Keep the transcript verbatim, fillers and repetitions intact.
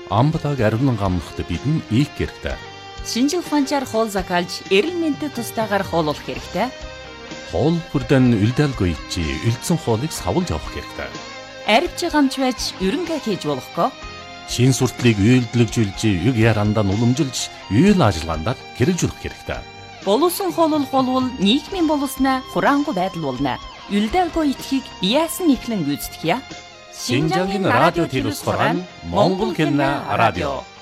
амбалаг ариун гамнахад бидэн их хэрэгтэй. Шинжил ухаанчаар хоол закалж, эрэл мэндэд тустаагаар хооллох хэрэгтэй. Хоол бүрдэн үлдээлгүй чи үлдсэн хоолыг савлж авах хэрэгтэй. Арвч гамч байж ерөнхий хийж болохгүй. Шин суртлыг үйлдэлжүүлж, юг ярандаа уламжилж, үйл ажиллагаанд хэрэгжүүлэх хэрэгтэй. Боловсон хооллох болвол нийгмийн боловснаа хураангуй байдал болно. Үлдээлгүй итгэхийг яасан ихлэн гүйцэтгэе. Шинжангийн радио телевиз хорон Монгол хэлний радио.